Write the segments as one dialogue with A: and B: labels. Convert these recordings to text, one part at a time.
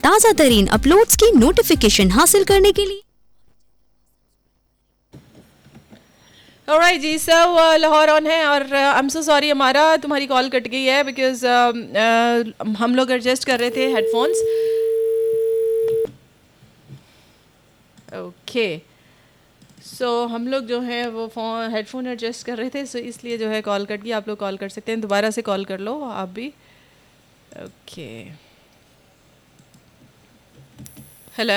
A: ताज़ा तरीन अपलोड्स की नोटिफिकेशन हासिल करने के लिए।
B: Alright ji, so Lahore on है और आई एम सो सॉरी हमारा तुम्हारी कॉल कट गई है बिकॉज हम लोग एडजस्ट कर रहे थे हेडफोन्स। ओके, सो हम लोग जो है वो हेडफोन एडजस्ट कर रहे थे, सो इसलिए जो है कॉल कट गई। आप लोग कॉल कर सकते हैं, दोबारा से कॉल कर लो आप भी। ओके, हेलो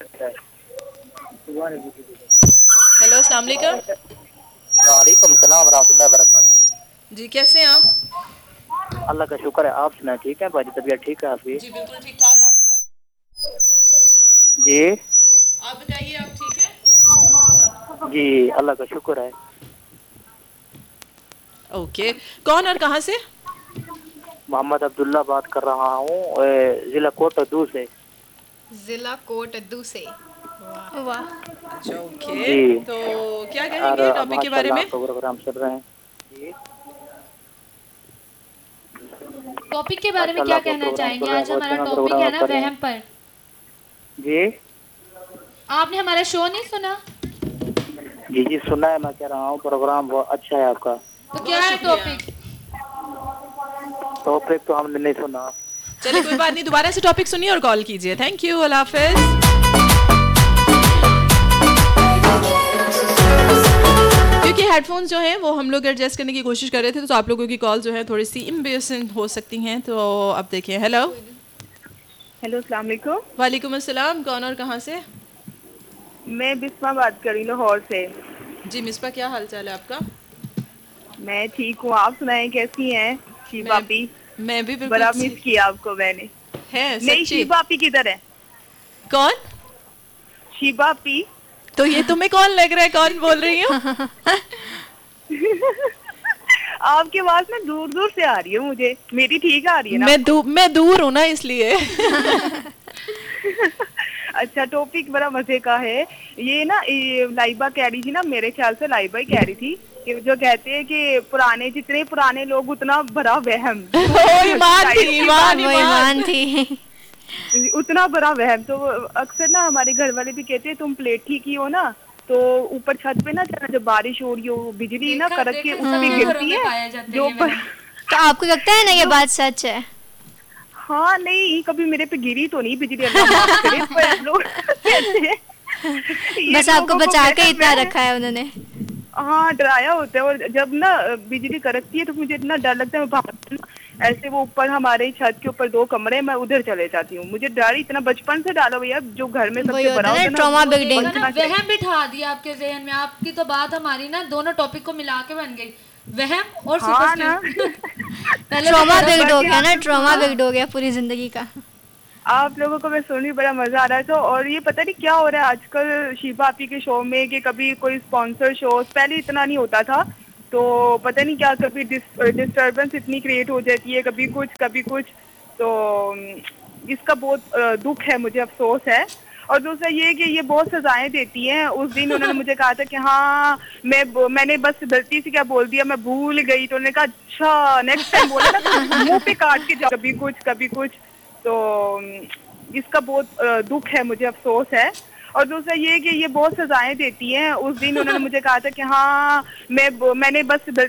B: हेलो, अस्सलाम वालेकुम।
C: वालेकुम सलाम रहमतुल्लाहि व बरकातहू।
B: जी, कैसे हैं आप?
C: अल्लाह का शुक्र है, आप सुनाए ठीक है भाजी? तबीयत ठीक है आपकी?
B: जी बिल्कुल ठीक ठाक, आप बताइए।
C: जी
B: आप बताइए, आप ठीक हैं?
C: जी अल्लाह का शुक्र है।
B: ओके, कौन और कहाँ से?
C: मोहम्मद अब्दुल्ला बात कर रहा हूँ, जिला कोटद्दू से।
D: जिला कोटद्दू से। वाह।
B: अच्छा, ओके,
C: जी,
B: तो क्या
C: और
B: कहेंगे टॉपिक के बारे
C: माशाल्लाह
B: में?
C: प्रोग्राम चल रहे हैं। जी
D: टॉपिक के बारे में
C: माशाल्लाह
D: क्या
C: आपका
D: कहना
C: प्रोग्राम
D: चाहेंगे?
C: चल रहा है,
D: आज
C: बहुत
D: हमारा
C: अच्छा
D: टॉपिक
C: प्रोग्राम
D: है
C: आप
D: ना
C: कर रहे हैं।
D: वहम पर।
C: जी
D: आपने हमारा शो नहीं सुना?
C: जी जी सुना है, मैं कह रहा हूँ प्रोग्राम बहुत अच्छा है आपका।
D: तो क्या है टॉपिक?
C: टॉपिक तो हमने नहीं सुना।
B: चलिए कोई बात नहीं, दोबारा से टॉपिक सुनिए और कॉल कीजिए। थैंक यू, अल्लाह हाफिज। क्योंकि हेडफोन्स जो हैं वो हम लोग एडजस्ट करने की कोशिश कर रहे थे, तो आप लोगों की कॉल जो है थोड़ी सी इम्बेसिंग हो सकती हैं। तो अब देखिए, हेलो
E: हेलो, अस्सलाम वालेकुम।
B: वालेकुम अस्सलाम, कौन और कहाँ से?
E: मैं बिस्मा बात कर रही हूँ लाहौर से।
B: जी मिसबा, क्या हाल चाल है आपका?
E: मैं ठीक हूँ, आप सुनाएं कैसी हैं? शीबा
B: मैं
E: आपी,
B: मैं भी बिल्कुल
E: बड़ा मिस किया आपको मैंने।
B: है
E: नहीं,
B: सच्ची।
E: शीबा आपी किधर है?
B: कौन?
E: शीबा आपी।
B: तो ये तुम्हें कौन लग रहा है, कौन बोल रही हूँ?
E: आपकी आवाज ना दूर दूर से आ रही है मुझे, मेरी ठीक आ रही है ना?
B: मैं दूर हूँ ना, इसलिए।
E: अच्छा, टॉपिक बड़ा मजे का है ये ना। ये लाइबा कह रही थी ना, मेरे ख्याल से लाइबा ही कह रही थी कि जो कहते हैं कि पुराने जितने पुराने लोग उतना बड़ा वहम।
D: ईमान थी।
E: उतना बड़ा वहम। तो अक्सर ना हमारे घर वाले भी कहते हैं तुम प्लेट ठीक ही हो ना, तो ऊपर छत पे ना जब बारिश हो रही हो, बिजली ना कड़क के उस पे गिरती है जो
D: तो आपको लगता है ना ये बात सच है?
E: हाँ, नहीं कभी मेरे पे गिरी तो नहीं बिजली, अल्लाह माफ करे, पर लोग कहते हैं
D: बस आपको बचा के इतना रखा है उन्होंने।
E: हाँ, डराया होता है। और जब ना बिजली कड़कती है तो मुझे इतना डर लगता है, मैं भागती हूँ ऐसे। वो ऊपर हमारे छत के ऊपर 2 कमरे, मैं उधर चले जाती हूँ। मुझे डर इतना बचपन से डाला भैया, जो घर में सबसे बड़ा होता है ना,
D: ट्रॉमा बिल्डिंग।
F: वहम बिठा दिया आपके जहन में। आपकी तो बात हमारी ना दोनों टॉपिक को मिला के बन गई, वहम और
E: हाँ ना।
D: ट्रॉमा बिल्ड हो गया ना, ट्रॉमा बिल्ड हो गया पूरी जिंदगी का।
E: आप लोगों को मैं सुनी बड़ा मजा आ रहा है। तो और ये पता नहीं क्या हो रहा है आजकल शीबा आपी के शो में, कि कभी कोई स्पॉन्सर शो, पहले इतना नहीं होता था, तो पता नहीं क्या, कभी डिस्टरबेंस इतनी क्रिएट हो जाती है, कभी कुछ कभी कुछ। तो इसका बहुत दुख है, मुझे अफसोस है। और दूसरा ये कि ये बहुत सजाएं देती हैं। उस दिन उन्होंने मुझे कहा था कि हाँ मैंने बस गलती से क्या बोल दिया, मैं भूल गई। तो उन्होंने कहा अच्छा नेक्स्ट टाइम बोले ना तो मुंह पे काट के जाओ, कभी कुछ कभी कुछ। तो इसका बहुत दुख है, मुझे अफसोस है। और दूसरा ये कि ये बहुत सजाएं देती हैं। उस दिन उन्होंने मुझे कहा था कि हाँ मैंने बस